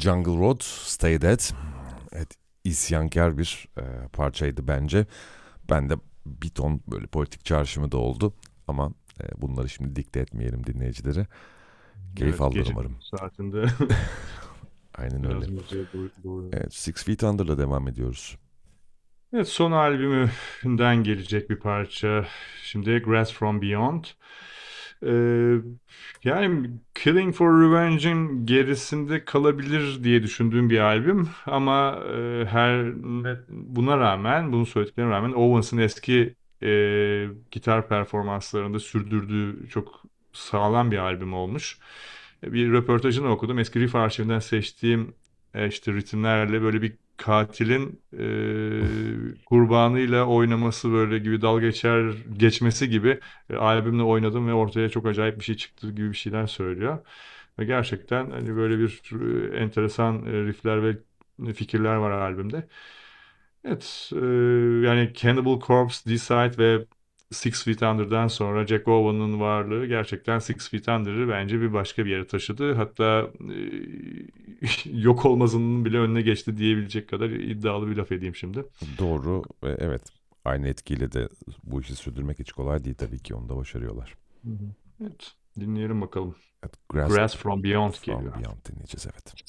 Jungle Road, Stay Dead. Evet, isyankar bir parçaydı bence. Ben de bir ton böyle politik çağrışımı da oldu. Ama bunları şimdi dikte etmeyelim dinleyicilere. Keyif Evet, aldılar gece umarım. saatinde Aynen öyle. biraz müziğe doğru. Evet, Six Feet Under'la devam ediyoruz. Evet, son albümünden gelecek bir parça. Şimdi Grass from Beyond. Ee, Yani Killing for Revenge'in gerisinde kalabilir diye düşündüğüm bir albüm. Ama buna rağmen, bunu söylediklerine rağmen Owens'ın eski gitar performanslarında sürdürdüğü çok sağlam bir albüm olmuş. Bir röportajını okudum. Eski Riff arşivinden seçtiğim işte ritimlerle böyle bir katilin kurbanıyla oynaması böyle gibi geçmesi gibi albümle oynadım ve ortaya çok acayip bir şey çıktı gibi bir şeyler söylüyor. Ve gerçekten hani böyle bir enteresan riffler ve fikirler var albümde. Evet, yani Cannibal Corpse, Decide ve Six Feet Under'dan sonra Jack Owen'ın varlığı gerçekten Six Feet Under'ı bence bir başka bir yere taşıdı. Hatta yok olmazının bile önüne geçti diyebilecek kadar iddialı bir laf edeyim şimdi. Doğru ve evet, aynı etkiyle de bu işi sürdürmek hiç kolay değil tabii ki. Onu da başarıyorlar. Hı hı. Evet, dinleyelim bakalım. Evet, Grass Grass from Beyond from geliyor. Beyond dinleyeceğiz, evet.